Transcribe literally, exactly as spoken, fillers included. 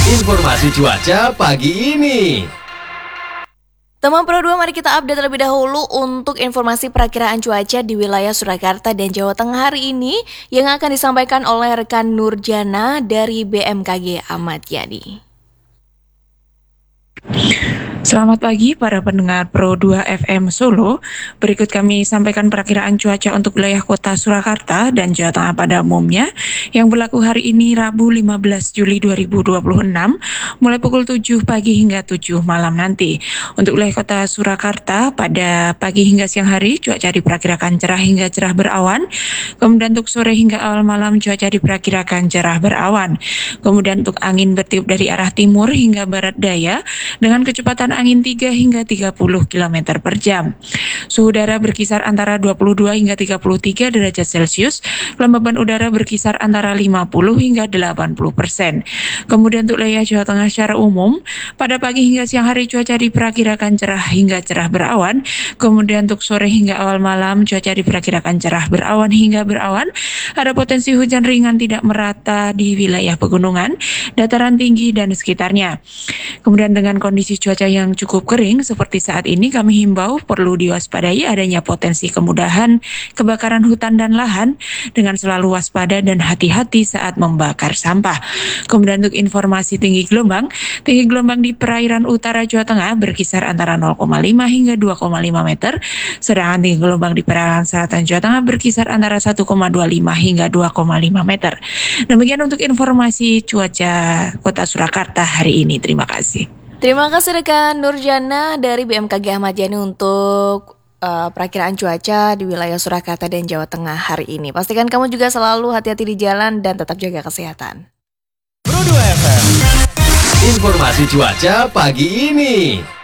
Informasi cuaca pagi ini. Teman Pro dua, mari kita update terlebih dahulu untuk informasi perakiraan cuaca di wilayah Surakarta dan Jawa Tengah hari ini yang akan disampaikan oleh rekan Nurjana dari B M K G Ahmad Yani. Selamat pagi para pendengar Pro dua F M Solo. Berikut kami sampaikan perakiraan cuaca untuk wilayah kota Surakarta dan Jawa Tengah pada umumnya yang berlaku hari ini Rabu lima belas Juli dua ribu dua puluh enam mulai pukul tujuh pagi hingga tujuh malam nanti. Untuk wilayah kota Surakarta pada pagi hingga siang hari cuaca diperkirakan cerah hingga cerah berawan. Kemudian untuk sore hingga awal malam cuaca diperkirakan cerah berawan. Kemudian untuk angin bertiup dari arah timur hingga barat daya dengan kecepatan angin tiga hingga tiga puluh kilometer per jam. Suhu udara berkisar antara dua puluh dua hingga tiga puluh tiga derajat Celcius. Kelembaban udara berkisar antara lima puluh hingga delapan puluh persen. Kemudian untuk wilayah Jawa Tengah secara umum, pada pagi hingga siang hari cuaca diperkirakan cerah hingga cerah berawan. Kemudian untuk sore hingga awal malam cuaca diperkirakan cerah berawan hingga berawan. Ada potensi hujan ringan tidak merata di wilayah pegunungan, dataran tinggi dan sekitarnya. Kemudian dengan kondisi cuaca yang cukup kering seperti saat ini, kami himbau perlu diwaspadai adanya potensi kemudahan kebakaran hutan dan lahan dengan selalu waspada dan hati-hati saat membakar sampah. Kemudian untuk informasi tinggi gelombang, tinggi gelombang di perairan utara Jawa Tengah berkisar antara nol koma lima hingga dua koma lima meter, sedangkan tinggi gelombang di perairan selatan Jawa Tengah berkisar antara satu koma dua lima hingga dua koma lima meter. Demikian untuk informasi cuaca kota Surakarta hari ini. Terima kasih. Terima kasih rekan Nurjana dari B M K G Ahmad Yani untuk uh, perakiraan cuaca di wilayah Surakarta dan Jawa Tengah hari ini. Pastikan kamu juga selalu hati-hati di jalan dan tetap jaga kesehatan. Pro dua F M. Informasi cuaca pagi ini.